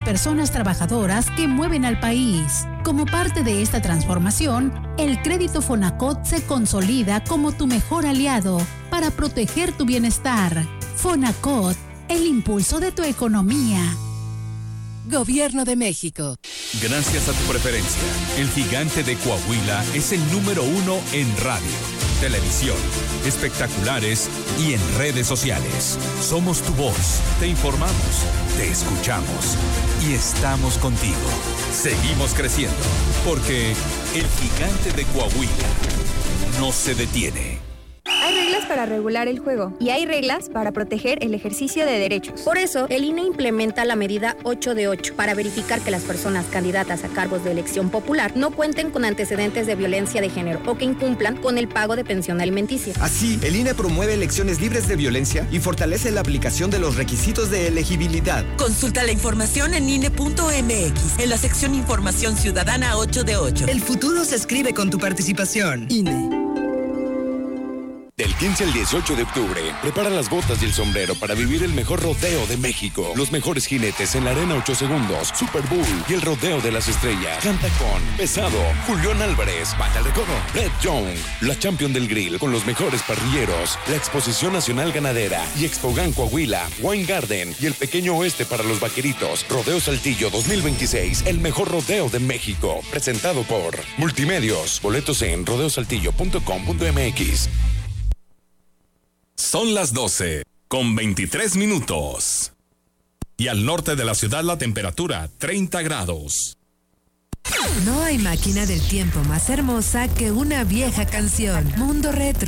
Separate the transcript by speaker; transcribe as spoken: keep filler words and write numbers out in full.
Speaker 1: personas trabajadoras que mueven al país. Como parte de esta transformación, el crédito Fonacot se consolida como tu mejor aliado para proteger tu bienestar. Fonacot, el impulso de tu economía.
Speaker 2: Gobierno de México.
Speaker 3: Gracias a tu preferencia, el Gigante de Coahuila es el número uno en radio, televisión, espectaculares y en redes sociales. Somos tu voz, te informamos, te escuchamos y estamos contigo. Seguimos creciendo, porque el Gigante de Coahuila no se detiene.
Speaker 4: Hay reglas para regular el juego y hay reglas para proteger el ejercicio de derechos.
Speaker 5: Por eso, el I N E implementa la medida ocho de ocho para verificar que las personas candidatas a cargos de elección popular no cuenten con antecedentes de violencia de género o que incumplan con el pago de pensión alimenticia.
Speaker 6: Así, el I N E promueve elecciones libres de violencia y fortalece la aplicación de los requisitos de elegibilidad.
Speaker 2: Consulta la información en I N E punto M X, en la sección Información Ciudadana ocho de ocho.
Speaker 7: El futuro se escribe con tu participación. I N E.
Speaker 8: Del quince al dieciocho de octubre, prepara las botas y el sombrero para vivir el mejor rodeo de México. Los mejores jinetes en la arena ocho segundos, Super Bowl y el rodeo de las estrellas. Canta con Pesado, Julián Álvarez, Baja el Recodo, Brett Young, la Champion del Grill con los mejores parrilleros, la Exposición Nacional Ganadera y Expogan Coahuila, Wine Garden y el Pequeño Oeste para los vaqueritos. Rodeo Saltillo dos mil veintiséis, el mejor rodeo de México. Presentado por Multimedios. Boletos en rodeo saltillo punto com punto m x.
Speaker 3: Son las doce con veintitrés minutos. Y al norte de la ciudad la temperatura treinta grados.
Speaker 9: No hay máquina del tiempo más hermosa que una vieja canción. Mundo Retro.